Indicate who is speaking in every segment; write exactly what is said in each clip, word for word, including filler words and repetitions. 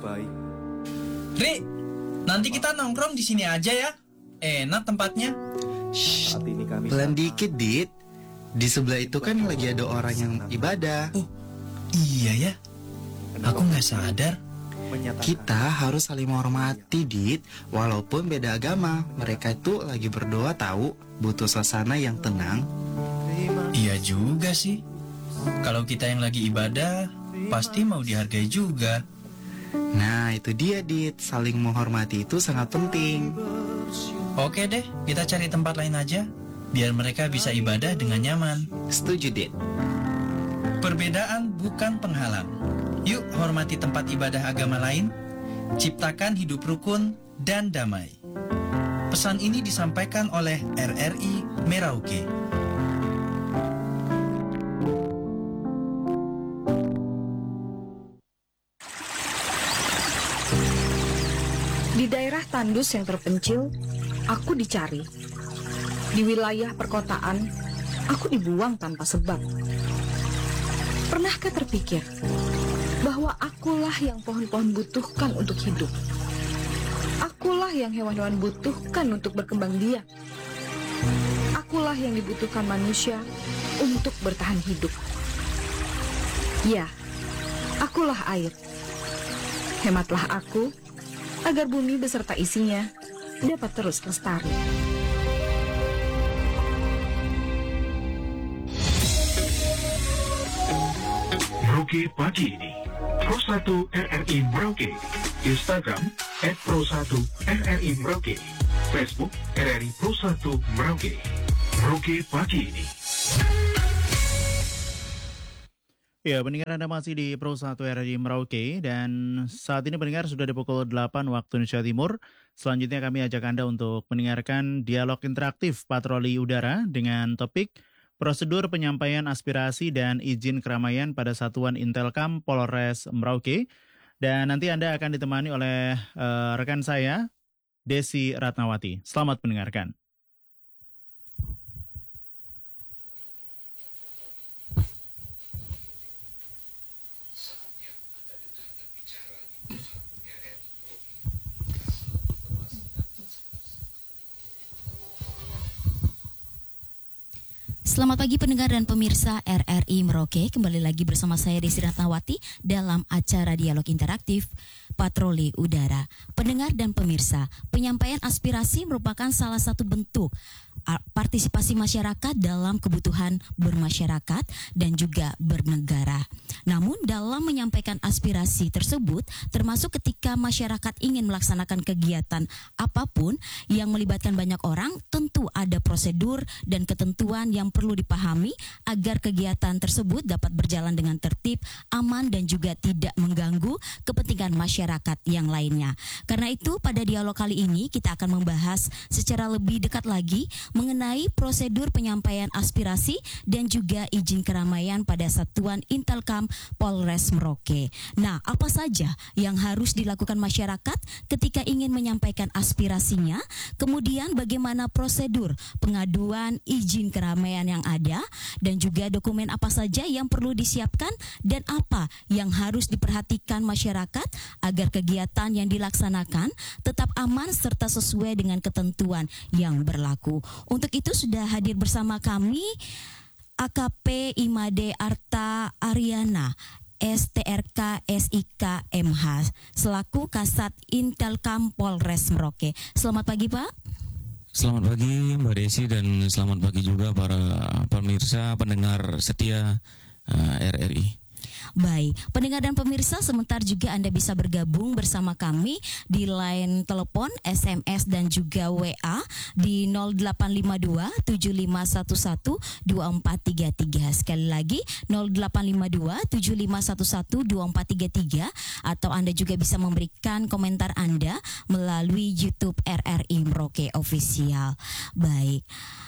Speaker 1: baik.
Speaker 2: Ri, nanti kita nongkrong di sini aja ya. Enak tempatnya.
Speaker 3: Shh,
Speaker 1: Saat ini kami
Speaker 3: pelan
Speaker 1: sama-
Speaker 3: dikit, Dit. Di sebelah itu kan lagi ada orang yang ibadah.
Speaker 2: Oh, iya ya. Aku nggak sadar.
Speaker 1: menyatakan
Speaker 3: Kita harus saling menghormati, Dit. Walaupun beda agama, mereka itu lagi berdoa tahu, butuh suasana yang tenang.
Speaker 1: terima
Speaker 2: Iya juga sih. Kalau kita yang lagi ibadah, pasti mau dihargai juga.
Speaker 3: Nah, itu dia, Dit. Saling menghormati itu sangat penting.
Speaker 2: Oke deh, kita cari tempat lain aja, biar mereka bisa ibadah dengan nyaman.
Speaker 3: Setuju, Dit.
Speaker 2: Perbedaan bukan penghalang. Yuk hormati tempat ibadah agama lain, ciptakan hidup rukun dan damai. Pesan ini disampaikan oleh R R I Merauke.
Speaker 4: Di daerah tandus yang terpencil, aku dicari. Di wilayah perkotaan, aku dibuang tanpa sebab. Pernahkah terpikir bahwa akulah yang pohon-pohon butuhkan untuk hidup? Akulah yang hewan-hewan butuhkan untuk berkembang biak. Akulah yang dibutuhkan manusia untuk bertahan hidup. Ya, akulah air. Hematlah aku, agar bumi beserta isinya dapat terus lestari.
Speaker 5: Merauke pagi ini. Pro satu R R I Merauke. Instagram at Pro satu R R I Merauke. Facebook R R I Pro satu Merauke. Merauke pagi ini.
Speaker 6: Ya, pendengar Anda masih di Pro satu R R I Merauke dan saat ini pendengar sudah di pukul delapan waktu Indonesia Timur. Selanjutnya kami ajak Anda untuk mendengarkan dialog interaktif patroli udara dengan topik prosedur penyampaian aspirasi dan izin keramaian pada Satuan Intelkam Polres Merauke. Dan nanti Anda akan ditemani oleh uh, rekan saya, Desi Ratnawati. Selamat mendengarkan.
Speaker 7: Selamat pagi pendengar dan pemirsa R R I Merauke. Kembali lagi bersama saya Desi Ratnawati dalam acara dialog interaktif Patroli Udara. Pendengar dan pemirsa, penyampaian aspirasi merupakan salah satu bentuk partisipasi masyarakat dalam kebutuhan bermasyarakat dan juga bernegara. Namun dalam menyampaikan aspirasi tersebut, termasuk ketika masyarakat ingin melaksanakan kegiatan apapun yang melibatkan banyak orang, tentu ada prosedur dan ketentuan yang perlu dipahami agar kegiatan tersebut dapat berjalan dengan tertib, aman dan juga tidak mengganggu kepentingan masyarakat yang lainnya. Karena itu pada dialog kali ini kita akan membahas secara lebih dekat lagi mengenai prosedur penyampaian aspirasi dan juga izin keramaian pada Satuan Intelkam Polres Merauke. Nah, apa saja yang harus dilakukan masyarakat ketika ingin menyampaikan aspirasinya? Kemudian bagaimana prosedur pengaduan izin keramaian yang ada dan juga dokumen apa saja yang perlu disiapkan dan apa yang harus diperhatikan masyarakat agar kegiatan yang dilaksanakan tetap aman serta sesuai dengan ketentuan yang berlaku. Untuk itu sudah hadir bersama kami A K P Imade Arta Ariana S T R K S I K M H selaku Kasat Intelkam Polres Merauke. Selamat pagi Pak.
Speaker 8: Selamat pagi Mbak Desi dan selamat pagi juga para pemirsa pendengar setia uh, R R I.
Speaker 7: Baik, pendengar dan pemirsa, sebentar juga Anda bisa bergabung bersama kami di line telepon, S M S dan juga W A di nol delapan lima dua tujuh lima satu satu dua empat tiga tiga. Sekali lagi nol delapan lima dua tujuh lima satu satu dua empat tiga tiga, atau Anda juga bisa memberikan komentar Anda melalui YouTube R R I Merauke Official. Baik,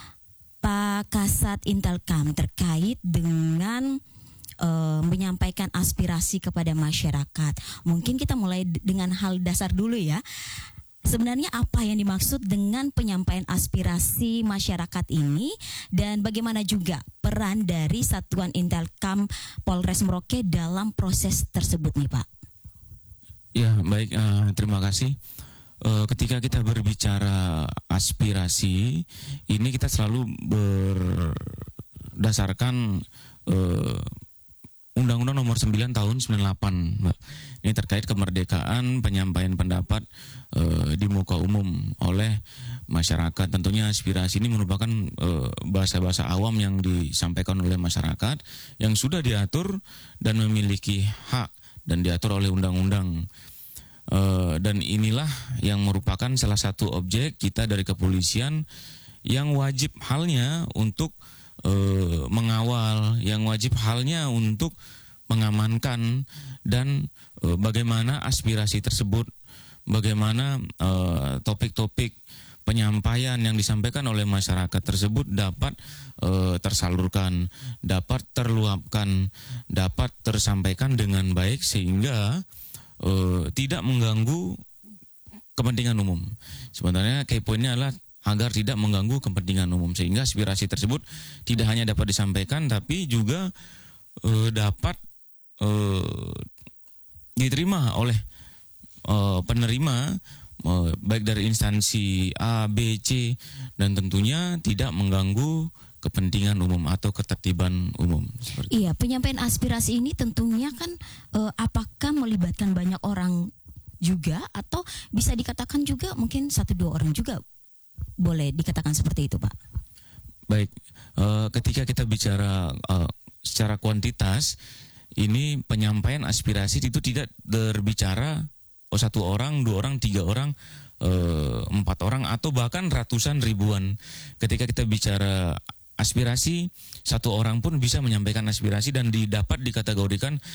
Speaker 7: Pak Kasat Intelkam, terkait dengan Uh, menyampaikan aspirasi kepada masyarakat. Mungkin kita mulai d- dengan hal dasar dulu ya. Sebenarnya apa yang dimaksud dengan penyampaian aspirasi masyarakat ini dan bagaimana juga peran dari Satuan Intelkam Polres Merauke dalam proses tersebut nih Pak?
Speaker 8: Ya, baik, eh, terima kasih. Eh, ketika kita berbicara aspirasi, ini kita selalu berdasarkan eh, Undang-Undang Nomor sembilan Tahun sembilan puluh delapan, Mbak. Ini terkait kemerdekaan penyampaian pendapat eh, di muka umum oleh masyarakat. Tentunya aspirasi ini merupakan eh, bahasa-bahasa awam yang disampaikan oleh masyarakat yang sudah diatur dan memiliki hak dan diatur oleh undang-undang. Uh, dan inilah yang merupakan salah satu objek kita dari kepolisian yang wajib halnya untuk uh, mengawal, yang wajib halnya untuk mengamankan dan uh, bagaimana aspirasi tersebut, bagaimana uh, topik-topik penyampaian yang disampaikan oleh masyarakat tersebut dapat uh, tersalurkan, dapat terluapkan, dapat tersampaikan dengan baik sehingga Uh, tidak mengganggu kepentingan umum. Sebenarnya key poinnya adalah agar tidak mengganggu kepentingan umum sehingga aspirasi tersebut tidak hanya dapat disampaikan tapi juga uh, dapat uh, diterima oleh uh, penerima uh, baik dari instansi A, B, C dan tentunya tidak mengganggu kepentingan umum atau ketertiban umum.
Speaker 7: Iya, penyampaian aspirasi ini tentunya kan eh, apakah melibatkan banyak orang juga atau bisa dikatakan juga mungkin satu dua orang juga boleh dikatakan seperti itu, Pak?
Speaker 8: Baik, eh, ketika kita bicara eh, secara kuantitas, ini penyampaian aspirasi itu tidak berbicara oh satu orang, dua orang, tiga orang, eh, empat orang atau bahkan ratusan ribuan. Ketika kita bicara aspirasi, satu orang pun bisa menyampaikan aspirasi dan didapat dikategorikan